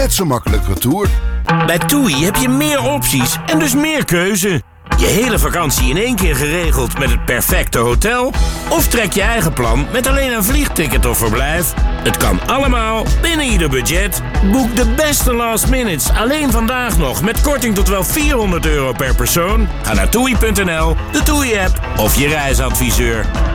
net zo makkelijk retour. Bij TUI heb je meer opties en dus meer keuze. Je hele vakantie in één keer geregeld met het perfecte hotel? Of trek je eigen plan met alleen een vliegticket of verblijf? Het kan allemaal binnen ieder budget. Boek de beste last minutes alleen vandaag nog met korting tot wel €400 per persoon. Ga naar TUI.nl, de TUI-app of je reisadviseur.